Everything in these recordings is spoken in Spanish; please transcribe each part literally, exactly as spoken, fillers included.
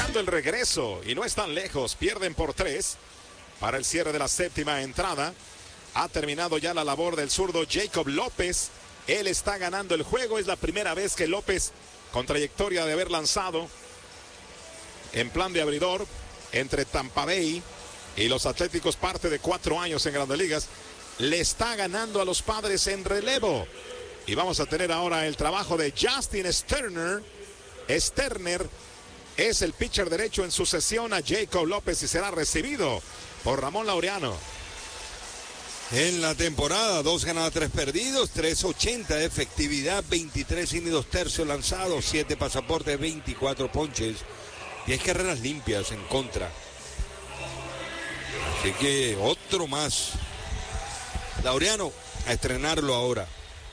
buscando el regreso y no están lejos, pierden por tres para el cierre de la séptima entrada. Ha terminado ya la labor del zurdo Jacob López. Él está ganando el juego, es la primera vez que López, con trayectoria de haber lanzado en plan de abridor entre Tampa Bay y los Atléticos, parte de cuatro años en Grandes Ligas, le está ganando a los Padres en relevo. Y vamos a tener ahora el trabajo de Justin Sterner. Sterner es el pitcher derecho en sucesión a Jacob López y será recibido por Ramón Laureano. En la temporada, dos ganados, tres perdidos, tres ochenta de efectividad, veintitrés innings, dos tercios lanzados, siete pasaportes, veinticuatro ponches, diez carreras limpias en contra. Así que otro más. Laureano, a estrenarlo ahora.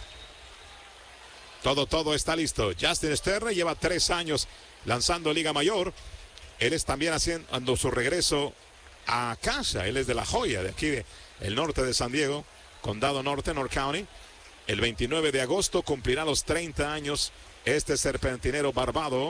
Todo, todo está listo. Justin Sterner lleva tres años lanzando Liga Mayor. Él es también haciendo su regreso a casa. Él es de La Joya, de aquí, de el norte de San Diego, Condado Norte, North County. El veintinueve de agosto cumplirá los treinta años este serpentinero barbado.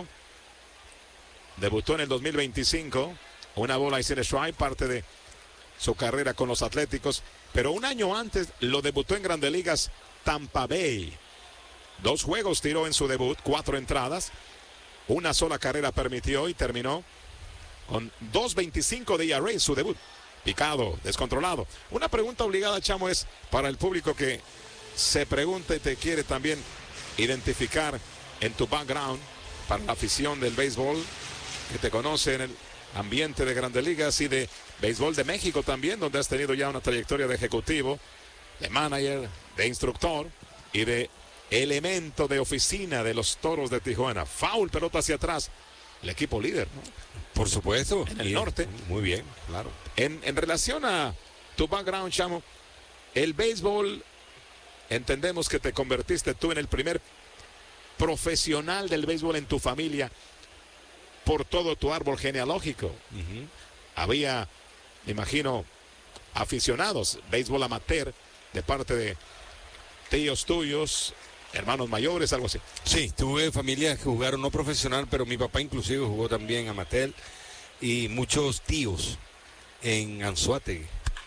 Debutó en el dos mil veinticinco. Una bola y sin strike, parte de su carrera con los Atléticos. Pero un año antes lo debutó en Grandes Ligas Tampa Bay. Dos juegos tiró en su debut, cuatro entradas. Una sola carrera permitió y terminó con dos veinticinco de E R A en su debut. Picado, descontrolado. Una pregunta obligada, Chamo, es para el público que se pregunta y te quiere también identificar en tu background, para la afición del béisbol, que te conoce en el ambiente de Grandes Ligas y de béisbol de México también, donde has tenido ya una trayectoria de ejecutivo, de manager, de instructor y de elemento de oficina de los Toros de Tijuana. Foul, pelota hacia atrás. El equipo líder, ¿no? Por supuesto. En el y, norte. Muy bien, claro. En, en relación a tu background, Chamo, el béisbol, entendemos que te convertiste tú en el primer profesional del béisbol en tu familia por todo tu árbol genealógico. Uh-huh. Había, me imagino, aficionados, béisbol amateur, de parte de tíos tuyos, hermanos mayores, algo así. Sí, tuve familias que jugaron no profesional, pero mi papá inclusive jugó también amateur, y muchos tíos en Anzoátegui.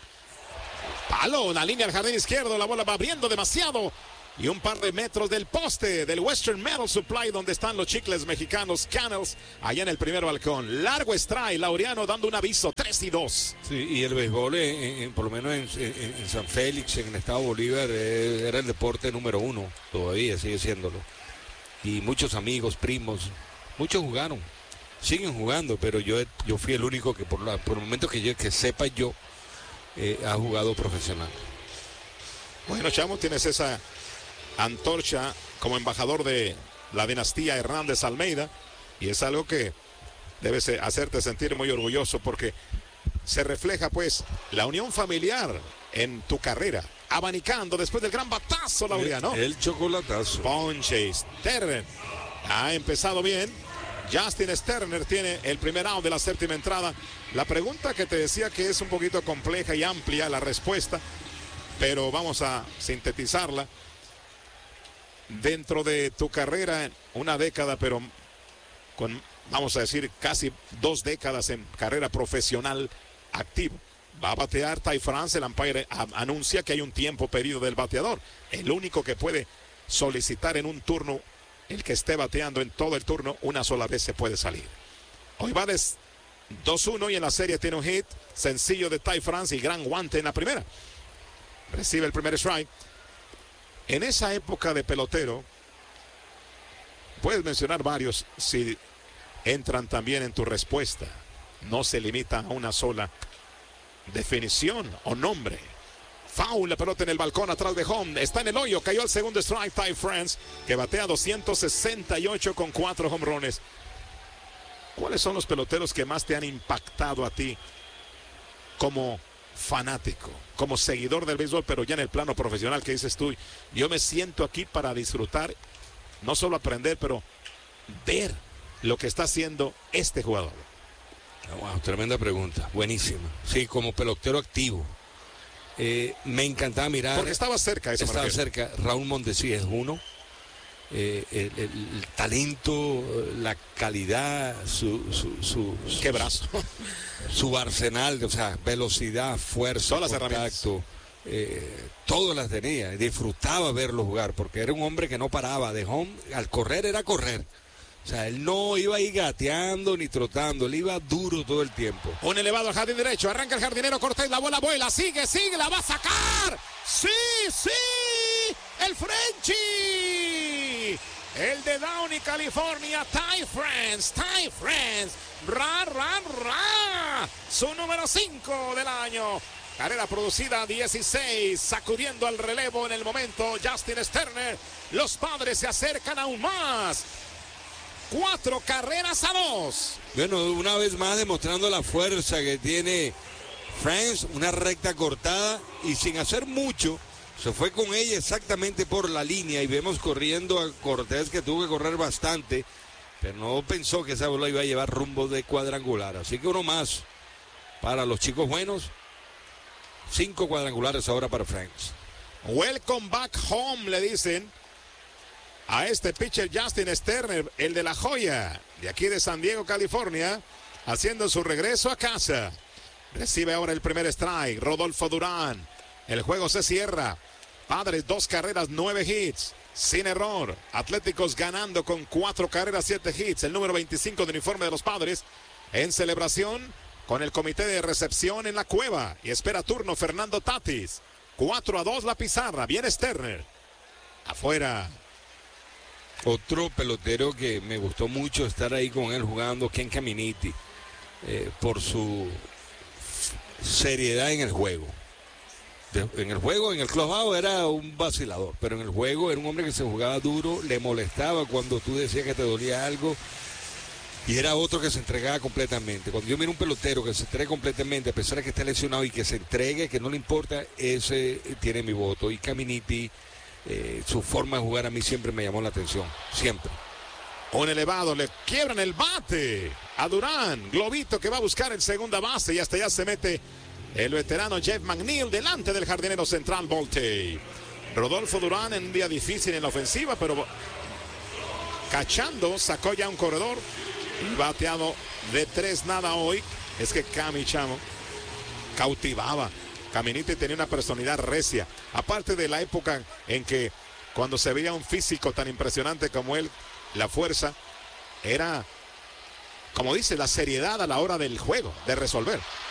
Palo, la línea al jardín izquierdo, la bola va abriendo demasiado. Y un par de metros del poste del Western Metal Supply, donde están los chicles mexicanos Canels, allá en el primer balcón. Largo strike, Laureano dando un aviso, tres y dos. Sí, y el béisbol, en, en, por lo menos en, en, en San Félix, en el estado de Bolívar, eh, era el deporte número uno, todavía sigue siéndolo. Y muchos amigos, primos, muchos jugaron, siguen jugando, pero yo, yo fui el único que por, la, por el momento que yo que sepa yo, eh, ha jugado profesional. Bueno, Chamo, tienes esa antorcha como embajador de la dinastía Hernández Almeida, y es algo que debe hacerte sentir muy orgulloso, porque se refleja pues la unión familiar en tu carrera, abanicando después del gran batazo, Laureano. El, el chocolatazo. Ponche Sterner ha empezado bien. Justin Sterner tiene el primer out de la séptima entrada. La pregunta que te decía que es un poquito compleja y amplia la respuesta, pero vamos a sintetizarla. Dentro de tu carrera, una década, pero con, vamos a decir, casi dos décadas en carrera profesional activo. Va a batear Ty France, el umpire a, anuncia que hay un tiempo pedido del bateador. El único que puede solicitar en un turno, el que esté bateando en todo el turno, una sola vez se puede salir. Hoy va de dos uno y en la serie tiene un hit sencillo de Ty France y gran guante en la primera. Recibe el primer strike. En esa época de pelotero, puedes mencionar varios si entran también en tu respuesta. No se limita a una sola definición o nombre. Foul, la pelota en el balcón atrás de home. Está en el hoyo, cayó el segundo strike. Ty France, que batea doscientos sesenta y ocho con cuatro jonrones. ¿Cuáles son los peloteros que más te han impactado a ti como fanático, como seguidor del béisbol, pero ya en el plano profesional, que dices tú, yo me siento aquí para disfrutar, no solo aprender, pero ver lo que está haciendo este jugador? Wow, tremenda pregunta, buenísima. Sí, como pelotero activo, eh, me encantaba mirar. Porque estaba cerca, eso estaba cerca. Raúl Mondesi es uno. eh, el, el, el talento, la calidad, su, su, su, su qué brazo, su arsenal, o sea, velocidad, fuerza, todas las contacto, eh, todas las tenía. Disfrutaba verlo jugar porque era un hombre que no paraba de home, al correr era correr. O sea, él no iba ahí gateando ni trotando, él iba duro todo el tiempo. Un elevado al jardín derecho, arranca el jardinero Cortés, la bola vuela, sigue, sigue, la va a sacar. ¡Sí, sí! ¡El Frenchy! El de Downey, California, Ty France, Ty France. ¡Ra, ra, ra! Su número cinco del año. Carrera producida dieciséis, sacudiendo al relevo en el momento Justin Sterner. Los Padres se acercan aún más. Cuatro carreras a dos. Bueno, una vez más demostrando la fuerza que tiene France, una recta cortada y sin hacer mucho, se fue con ella exactamente por la línea y vemos corriendo a Cortés que tuvo que correr bastante, pero no pensó que esa bola iba a llevar rumbo de cuadrangular. Así que uno más para los chicos buenos. Cinco cuadrangulares ahora para France. Welcome back home, le dicen a este pitcher Justin Sterner, el de La Joya, de aquí de San Diego, California, haciendo su regreso a casa. Recibe ahora el primer strike, Rodolfo Durán. El juego se cierra. Padres, dos carreras, nueve hits, sin error. Atléticos ganando con cuatro carreras, siete hits. El número veinticinco de uniforme de los Padres en celebración con el comité de recepción en la cueva. Y espera turno Fernando Tatis. cuatro a dos la pizarra. Viene Sterner. Afuera. Otro pelotero que me gustó mucho estar ahí con él jugando, Ken Caminiti, eh, por su seriedad en el juego. De, en el juego, en el clubhouse era un vacilador, pero en el juego era un hombre que se jugaba duro, le molestaba cuando tú decías que te dolía algo, y era otro que se entregaba completamente. Cuando yo miro un pelotero que se entrega completamente, a pesar de que esté lesionado y que se entregue, que no le importa, ese tiene mi voto. Y Caminiti, Eh, su forma de jugar a mí siempre me llamó la atención, siempre. Un elevado, le quiebran el bate a Durán, globito que va a buscar en segunda base y hasta allá se mete el veterano Jeff McNeil delante del jardinero central Volte. Rodolfo Durán en un día difícil en la ofensiva, pero cachando, sacó ya un corredor y bateado de tres nada hoy. Es que Cami, chamo, cautivaba. Caminiti tenía una personalidad recia, aparte de la época en que cuando se veía un físico tan impresionante como él, la fuerza era, como dice, la seriedad a la hora del juego, de resolver.